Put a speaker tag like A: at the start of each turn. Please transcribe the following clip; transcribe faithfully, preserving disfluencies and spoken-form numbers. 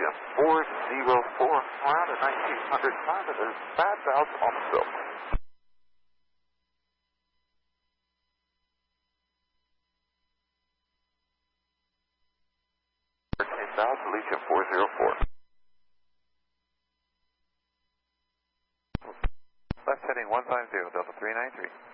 A: Legion four zero four, around at nineteen hundred time, and there's bad valves on the bill. thirteen thousand, Legion four zero four. Left heading one five zero, Delta three nine three.